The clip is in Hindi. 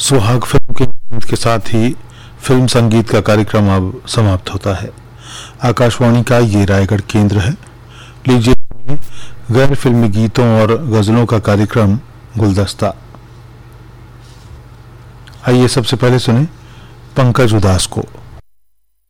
सुहाग फिल्म के गीत के साथ ही फिल्म संगीत का कार्यक्रम अब समाप्त होता है। आकाशवाणी का ये रायगढ़ केंद्र है। लीजिए गैर फिल्मी गीतों और गजलों का कार्यक्रम गुलदस्ता। आइए सबसे पहले सुने पंकज उदास को।